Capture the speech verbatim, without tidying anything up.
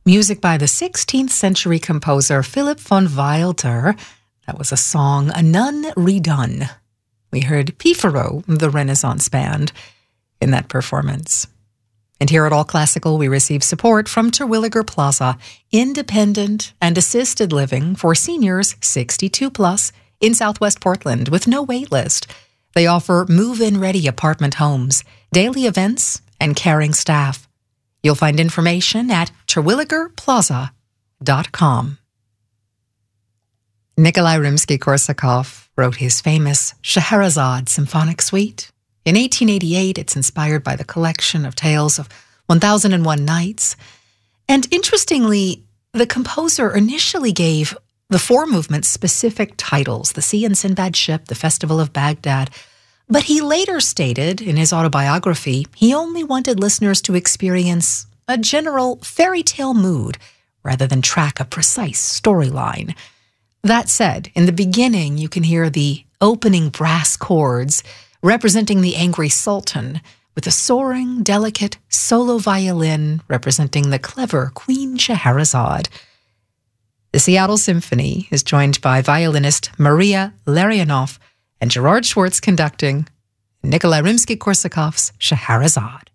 Music by the sixteenth century composer Philip von Wilder. That was a song, A Nun Redone. We heard Pifaro, the Renaissance band, in that performance. And here at All Classical, we receive support from Terwilliger Plaza, independent and assisted living for seniors sixty-two plus in Southwest Portland with no wait list. They offer move-in ready apartment homes, daily events, and caring staff. You'll find information at terwilliger plaza dot com. Nikolai Rimsky-Korsakov wrote his famous Scheherazade symphonic suite. In eighteen eighty-eight, it's inspired by the collection of tales of one thousand and one Nights. And interestingly, the composer initially gave the four movements specific titles, The Sea and Sinbad Ship, The Festival of Baghdad. But he later stated in his autobiography he only wanted listeners to experience a general fairy tale mood rather than track a precise storyline. That said, in the beginning you can hear the opening brass chords representing the angry sultan, with a soaring, delicate solo violin representing the clever Queen Scheherazade. The Seattle Symphony is joined by violinist Maria Larionov and Gerard Schwartz conducting Nikolai Rimsky-Korsakov's Scheherazade.